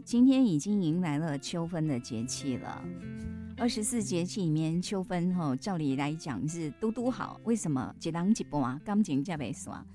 今天已经迎来了秋分的节气了。24节气里面，秋分照理来讲是嘟嘟好，为什么？一人一半，感情才袂散。